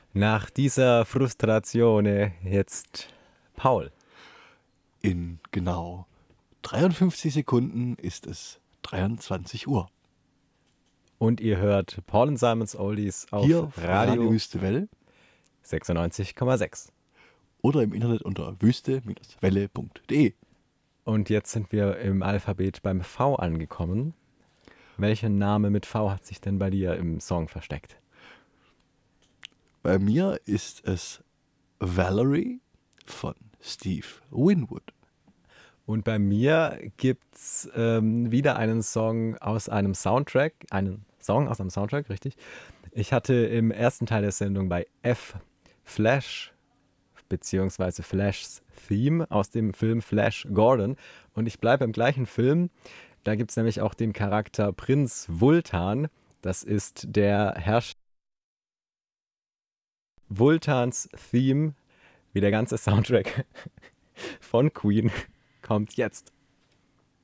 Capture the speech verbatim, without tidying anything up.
Nach dieser Frustration jetzt Paul. In genau dreiundfünfzig Sekunden ist es dreiundzwanzig Uhr. Und ihr hört Paul and Simons Oldies auf Hier auf Radio Radio Wüste Welle sechsundneunzig Komma sechs. oder im Internet unter wüste Welle punkt de. Und jetzt sind wir im Alphabet beim V angekommen. Welcher Name mit V hat sich denn bei dir im Song versteckt? Bei mir ist es Valerie von Steve Winwood. Und bei mir gibt's ähm, wieder einen Song aus einem Soundtrack, einen Song aus einem Soundtrack, richtig. Ich hatte im ersten Teil der Sendung bei F Flash beziehungsweise Flashs Theme aus dem Film Flash Gordon. Und ich bleibe im gleichen Film. Da gibt es nämlich auch den Charakter Prinz Vultan. Das ist der Herrscher. Vultans Theme, wie der ganze Soundtrack von Queen, kommt jetzt.